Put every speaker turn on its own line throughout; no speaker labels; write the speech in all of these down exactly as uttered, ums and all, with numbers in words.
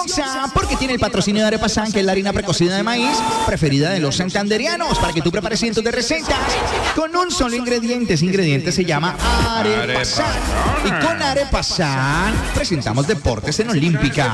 deliciosa porque tiene el patrocinio de Arepasan, que es la harina precocida de maíz preferida de los santanderianos, para que tú prepares cientos de recetas con un solo ingrediente. Ese ingrediente se llama Arepasan. Y con Arepasan presentamos Deportes en Olímpica.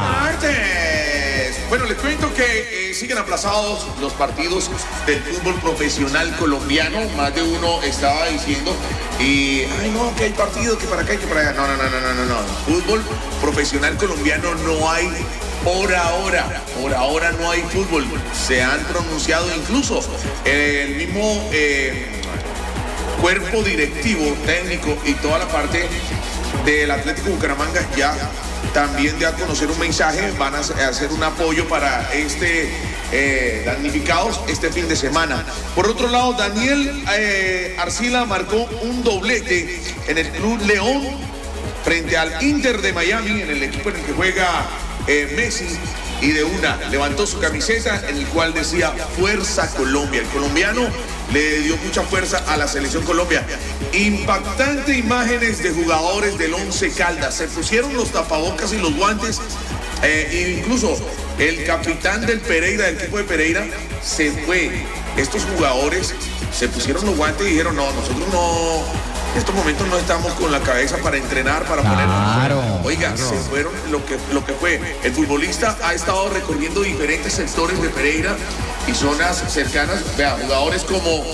Bueno, les cuento que eh, siguen aplazados los partidos del fútbol profesional colombiano. Más de uno estaba diciendo, y, ay no, que hay partido, que para acá y que para allá. No, no, no, no, no, no, no. Fútbol profesional colombiano no hay por ahora. Por ahora no hay fútbol. Se han pronunciado incluso eh, el mismo eh, cuerpo directivo, técnico y toda la parte del Atlético Bucaramanga ya también de a conocer un mensaje, van a hacer un apoyo para este eh, damnificados este fin de semana. Por otro lado, Daniel eh, Arcila marcó un doblete en el Club León frente al Inter de Miami, en el equipo en el que juega eh, Messi, y de una levantó su camiseta en el cual decía Fuerza Colombia. El colombiano le dio mucha fuerza a la selección Colombia. Impactante imágenes de jugadores del Once Caldas. Se pusieron los tapabocas y los guantes. Eh, e incluso el capitán del Pereira, del equipo de Pereira, se fue. Estos jugadores se pusieron los guantes y dijeron, no, nosotros no... En estos momentos no estamos con la cabeza para entrenar, para ponernos.
Claro,
Oiga,
claro.
se fueron lo que, lo que fue. El futbolista ha estado recorriendo diferentes sectores de Pereira y zonas cercanas. Vea, jugadores como,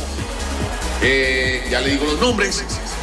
eh, ya le digo los nombres,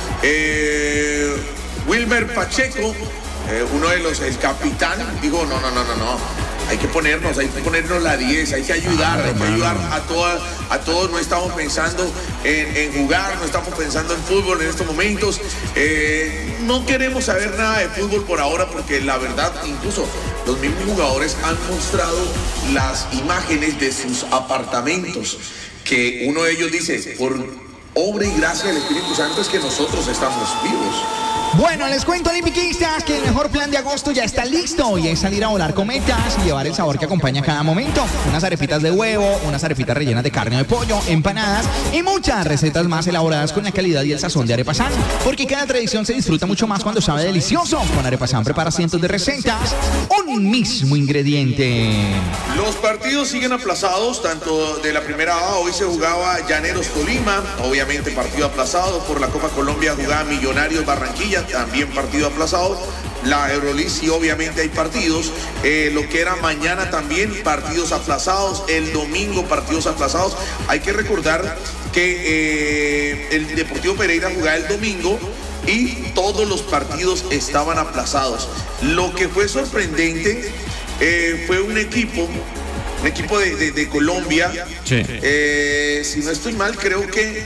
eh, Wilmer Pacheco, eh, uno de los, el capitán, dijo, no, no, no, no, no. Hay que ponernos, hay que ponernos la diez, hay que ayudar, hay que ayudar a todas, a todos. No estamos pensando en, en jugar, no estamos pensando en fútbol en estos momentos. Eh, no queremos saber nada de fútbol por ahora porque la verdad, incluso los mismos jugadores han mostrado las imágenes de sus apartamentos, que uno de ellos dice, por obra y gracia del Espíritu Santo es que nosotros estamos vivos.
Bueno, les cuento, olimpiquistas, que el mejor plan de agosto ya está listo y es salir a volar cometas y llevar el sabor que acompaña cada momento. Unas arepitas de huevo, unas arepitas rellenas de carne o de pollo, empanadas y muchas recetas más elaboradas con la calidad y el sazón de Arepasan. Porque cada tradición se disfruta mucho más cuando sabe delicioso. Con Arepasan prepara cientos de recetas, un mismo ingrediente.
Los partidos siguen aplazados, tanto de la primera A, hoy se jugaba Llaneros Tolima, obviamente partido aplazado. Por la Copa Colombia jugaba Millonarios Barranquilla, también partido aplazado. La Euroleague sí, obviamente hay partidos. Eh, lo que era mañana también partidos aplazados. El domingo partidos aplazados. Hay que recordar que eh, el Deportivo Pereira jugaba el domingo y todos los partidos estaban aplazados. Lo que fue sorprendente eh, fue un equipo, un equipo de, de, de Colombia.
Sí.
Eh, si no estoy mal, creo que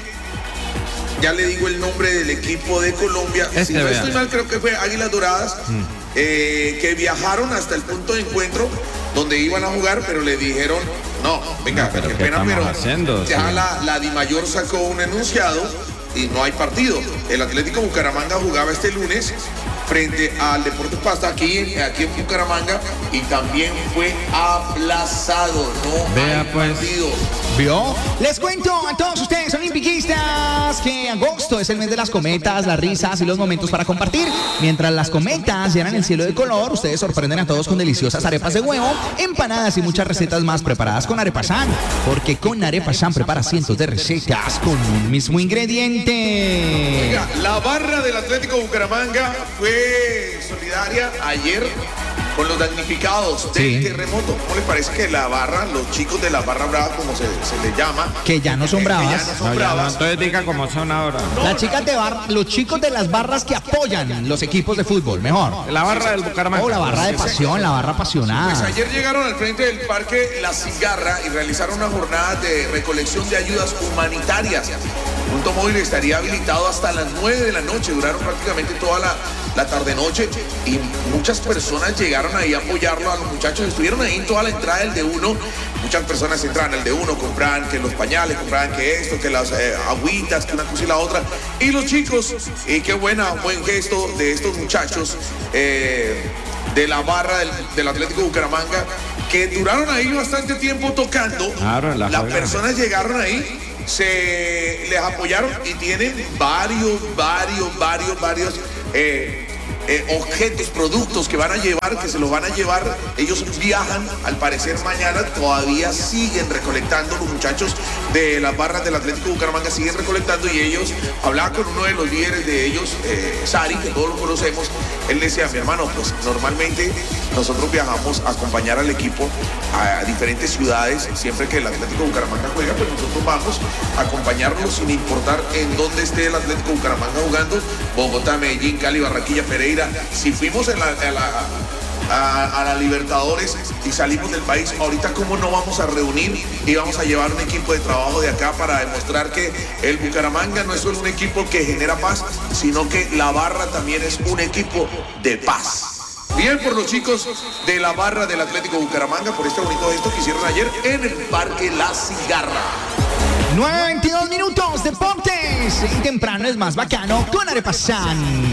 ya le digo el nombre del equipo de Colombia.
Este,
si no
vean.
estoy mal, creo que fue Águilas Doradas, mm. eh, que viajaron hasta el punto de encuentro donde iban a jugar, pero le dijeron, no, venga,
No, pero
qué
¿qué
pena, pero
haciendo?
ya
Sí.
la, la Dimayor sacó un enunciado y no hay partido. El Atlético Bucaramanga jugaba este lunes frente al Deportes Pasto aquí, aquí en Bucaramanga, y también fue aplazado. No
Vea,
hay
pues.
partido.
¿Vio? Les cuento a todos ustedes, olimpiquistas, que agosto es el mes de las cometas, las risas y los momentos para compartir. Mientras las cometas llenan el cielo de color, ustedes sorprenden a todos con deliciosas arepas de huevo, empanadas y muchas recetas más preparadas con Arepasan. Porque con Arepasan prepara cientos de recetas con un mismo ingrediente.
Oiga, la barra del Atlético Bucaramanga fue solidaria ayer con los damnificados del
Sí.
terremoto. ¿Cómo les parece que la barra, los chicos de la barra brava, como se, se les llama,
Que ya no son
que ya
bravas.
no son
No, ya no,
bravas,
entonces diga cómo son ahora.
Las chicas de bar, los chicos de las barras que apoyan los equipos de fútbol, mejor.
La barra del Bucaramanga.
Oh, la barra de pasión, la barra
pues
apasionada.
ayer llegaron al frente del Parque La Cigarra y realizaron una jornada de recolección de ayudas humanitarias. El punto móvil estaría habilitado hasta las nueve de la noche, duraron prácticamente toda la, la tarde-noche y muchas personas llegaron ahí a apoyarlo a los muchachos, estuvieron ahí en toda la entrada del D uno, muchas personas entraban al D uno, compraban que los pañales, compraban que esto, que las eh, agüitas, que una cosa y la otra, y los chicos, y qué buena, buen gesto de estos muchachos eh, de la barra del, del Atlético Bucaramanga, que duraron ahí bastante tiempo tocando.
Claro, la
las
juegan.
personas llegaron ahí, se les apoyaron y tienen varios, varios, varios, varios eh, eh, objetos, productos que van a llevar, que se los van a llevar. Ellos viajan, al parecer mañana, todavía siguen recolectando. Los muchachos de las barras del Atlético Bucaramanga siguen recolectando, y ellos, hablaba con uno de los líderes de ellos, eh, Sari, que todos lo conocemos. Él decía: mi hermano, pues normalmente nosotros viajamos a acompañar al equipo a diferentes ciudades, siempre que el Atlético Bucaramanga juega, pues nosotros vamos a acompañarlo sin importar en dónde esté el Atlético Bucaramanga jugando: Bogotá, Medellín, Cali, Barranquilla, Pereira. Si fuimos en la, en la A, a la Libertadores y salimos del país, ahorita cómo no vamos a reunir y vamos a llevar un equipo de trabajo de acá para demostrar que el Bucaramanga no es solo un equipo que genera paz, sino que la barra también es un equipo de paz. Bien por los chicos de la barra del Atlético Bucaramanga por este bonito gesto que hicieron ayer en el Parque La Cigarra.
nueve veintidós minutos, deportes. Y temprano es más bacano con Arepa San.